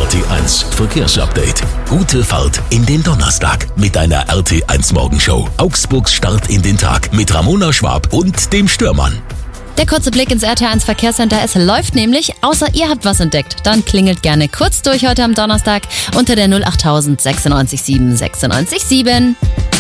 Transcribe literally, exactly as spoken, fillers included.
R T eins Verkehrsupdate. Gute Fahrt in den Donnerstag mit einer R T eins Morgenshow. Augsburgs Start in den Tag mit Ramona Schwab und dem Stürmann. Der kurze Blick ins R T eins Verkehrscenter. Es läuft nämlich, außer ihr habt was entdeckt. Dann klingelt gerne kurz durch heute am Donnerstag unter der null acht null null sechsundneunzig sieben sechsundneunzig sieben.